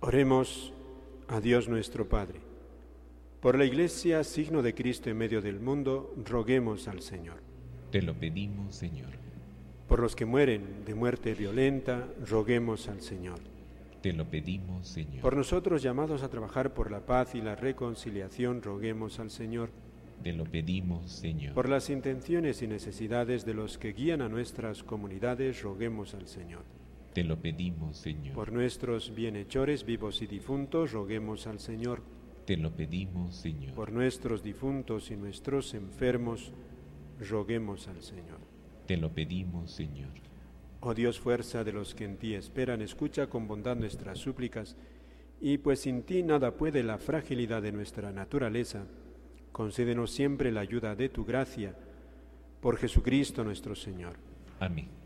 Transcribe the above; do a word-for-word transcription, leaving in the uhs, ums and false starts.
Oremos a Dios nuestro Padre. Por la Iglesia, signo de Cristo en medio del mundo, roguemos al Señor. Te lo pedimos, Señor. Por los que mueren de muerte violenta, roguemos al Señor. Te lo pedimos, Señor. Por nosotros llamados a trabajar por la paz y la reconciliación, roguemos al Señor. Te lo pedimos, Señor. Por las intenciones y necesidades de los que guían a nuestras comunidades, roguemos al Señor. Te lo pedimos, Señor. Por nuestros bienhechores vivos y difuntos, roguemos al Señor. Te lo pedimos, Señor. Por nuestros difuntos y nuestros enfermos, roguemos al Señor. Te lo pedimos, Señor. Oh Dios, fuerza de los que en ti esperan, escucha con bondad nuestras súplicas, y pues sin ti nada puede la fragilidad de nuestra naturaleza, concédenos siempre la ayuda de tu gracia, por Jesucristo nuestro Señor. Amén.